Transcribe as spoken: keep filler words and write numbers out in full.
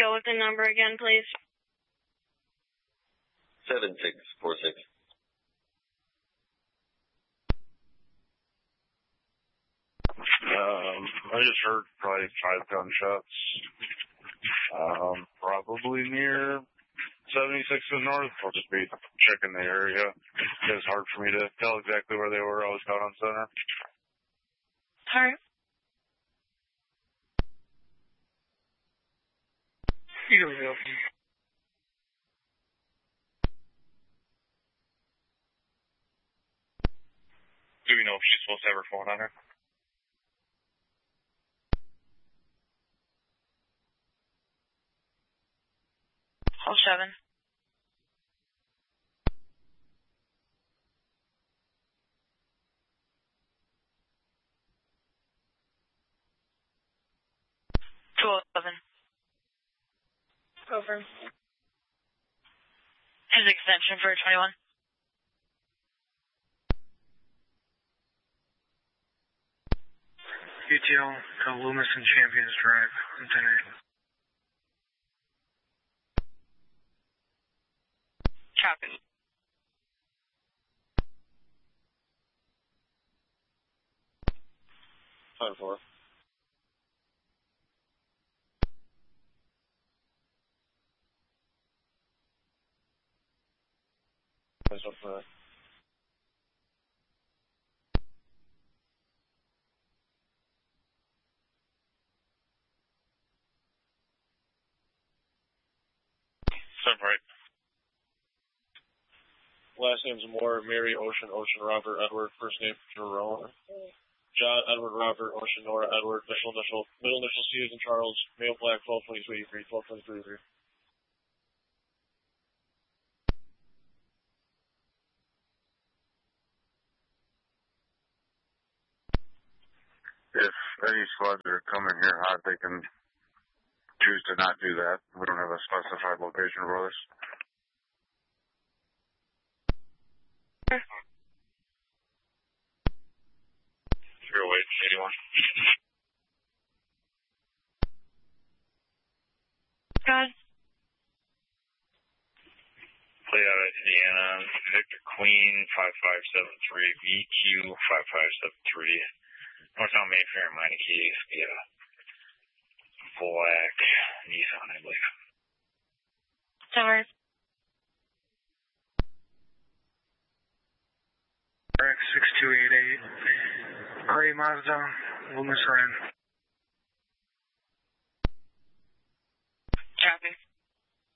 go with the number again, please. Seven six four six. Um, I just heard probably five gunshots. Um, probably near seventy-sixth and North. I'll just be checking the area. It's hard for me to tell exactly where they were. I was out on center. All right. You can go. Do we know if she's supposed to have her phone on her? Hold seven. Two oh seven. Over. His extension for twenty-one. U T L to Loomis and Champions Drive in ten eight. Copy. Time four. Place up for that. Time right. Last name's Moore, Mary, Ocean, Ocean, Robert, Edward. First name, Jerome. John, Edward, Robert, Ocean, Nora, Edward. Initial, initial. Middle initial, Susan, Charles. Male, black, twelve twenty-three, twelve twenty-three. If any squads are coming here hot, they can choose to not do that. We don't have a specified location for this. Zero eight eighty one. God. Play out of Indiana. Victor Queen five five seven three. V Q five five seven three. Northbound Mayfair, Meineke. Yeah. Black Nissan, I believe. Sorry. R X six two eight eight. Gray Mazda, Loomis Ren.